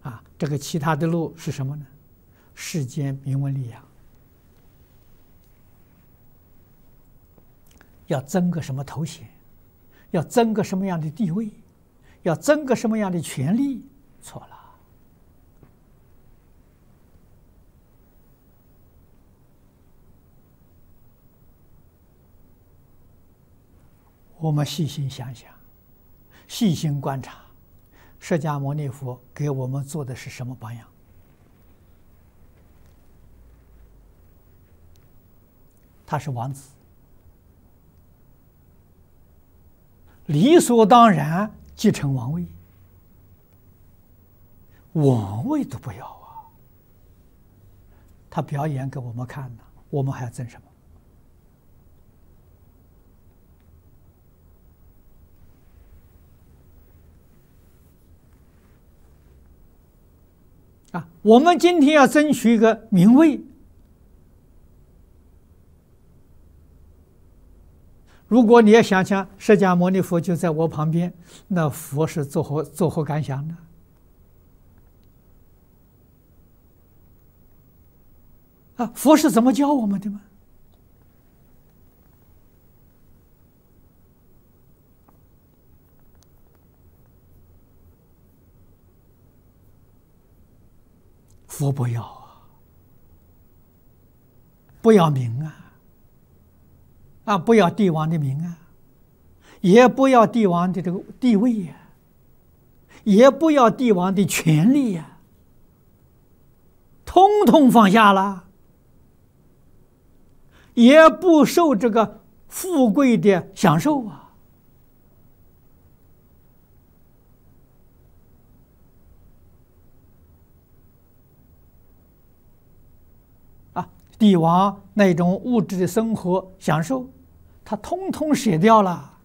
这个其他的路是什么呢？世间名闻利养，要争个什么头衔，要争个什么样的地位，要争个什么样的权利，错了。我们细心想想，细心观察，释迦牟尼佛给我们做的是什么榜样？他是王子，理所当然继承王位，王位都不要啊！他表演给我们看呢，我们还要争什么？我们今天要争取一个名位，如果你要想想释迦牟尼佛就在我旁边，那佛是作何感想呢？佛是怎么教我们的吗？佛不要啊，不要名啊，不要帝王的名啊，也不要帝王的这个地位呀，也不要帝王的权利呀，通通放下了，也不受这个富贵的享受啊。帝王那种物质的生活享受，他通通舍掉了，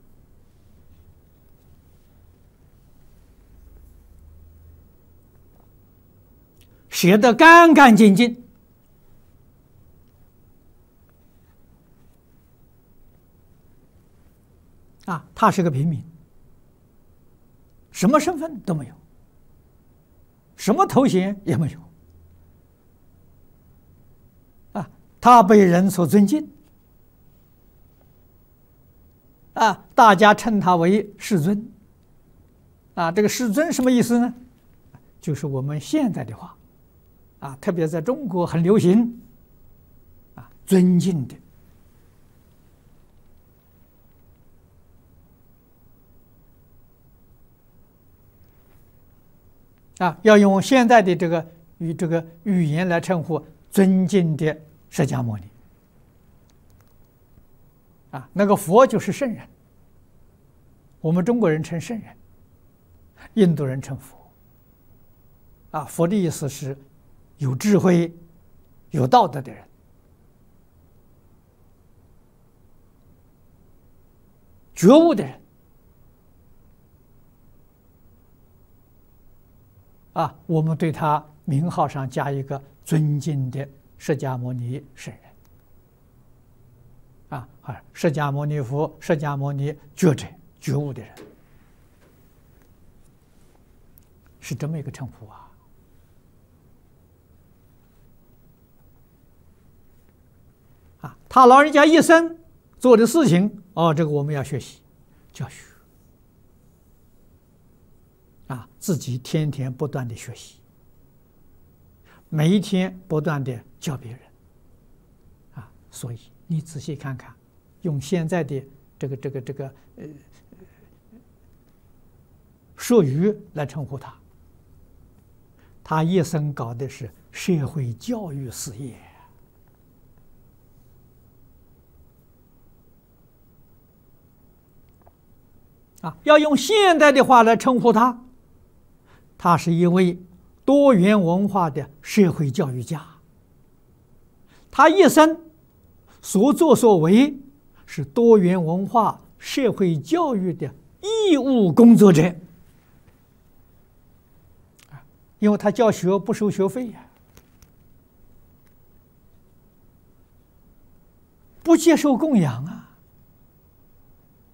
舍得干干净净。他是个平民，什么身份都没有，什么头衔也没有。他被人所尊敬，大家称他为世尊，这个世尊什么意思呢？就是我们现在的话，特别在中国很流行，尊敬的，要用现在的这个语言来称呼尊敬的释迦牟尼，那个佛就是圣人，我们中国人称圣人，印度人称佛，佛的意思是有智慧、有道德的人，觉悟的人，我们对他名号上加一个尊敬的释迦牟尼圣人，释迦牟尼佛、释迦牟尼觉者、觉悟的人，是这么一个称呼他老人家一生做的事情，这个我们要学习教学，自己天天不断的学习，每一天不断的教别人，所以你仔细看看，用现在的这个术语来称呼他，他一生搞的是社会教育事业，要用现代的话来称呼他，他是一位多元文化的社会教育家，他一生所作所为是多元文化社会教育的义务工作者，因为他教学不收学费不接受供养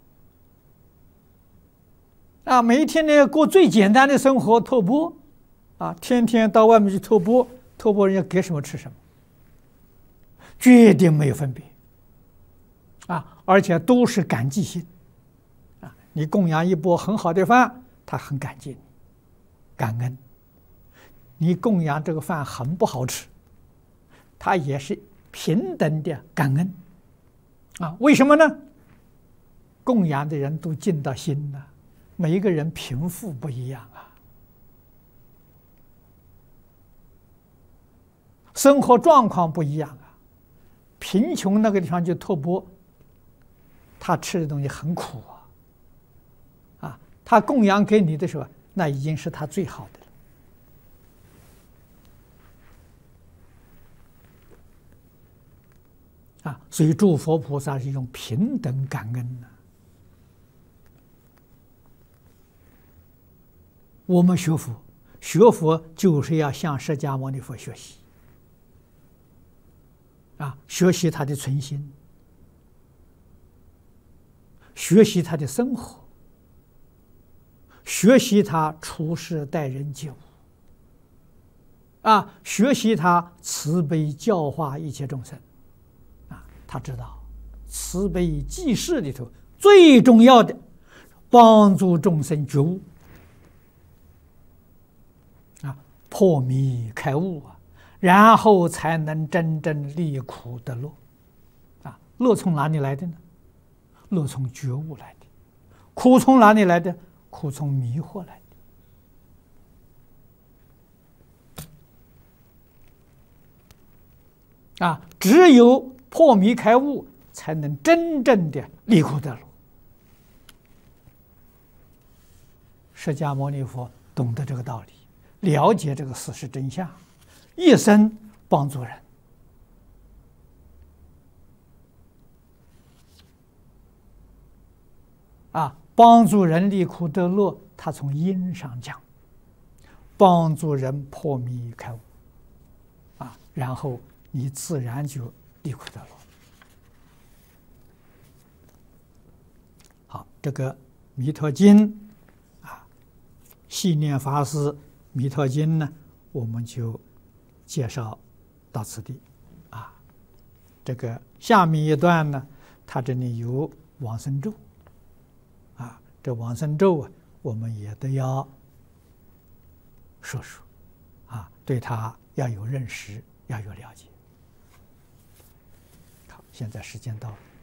每一天呢过最简单的生活，托钵天天到外面去托钵，托钵人家给什么吃什么，绝对没有分别而且都是感激心你供养一钵很好的饭，他很感激你，感恩；你供养这个饭很不好吃，他也是平等的感恩为什么呢？供养的人都尽到心了，每一个人贫富不一样生活状况不一样贫穷那个地方就托钵，他吃的东西很苦他供养给你的时候，那已经是他最好的了所以诸佛菩萨是用平等感恩我们学佛，学佛就是要向释迦牟尼佛学习学习他的存心，学习他的生活，学习他处事待人接物学习他慈悲教化一切众生他知道慈悲济世里头最重要的帮助众生觉悟破迷开悟然后才能真正离苦得乐乐从哪里来的呢？乐从觉悟来的。苦从哪里来的？苦从迷惑来的只有破迷开悟，才能真正的离苦得乐。释迦牟尼佛懂得这个道理，了解这个事实真相，一生帮助人帮助人离苦得乐，他从因上讲，帮助人破迷开悟然后你自然就离苦得乐。好，这个弥陀经系念法师弥陀经呢，我们就介绍到此地这个下面一段呢，它这里有往生咒这往生咒我们也都要说说对它要有认识，要有了解。好，现在时间到了。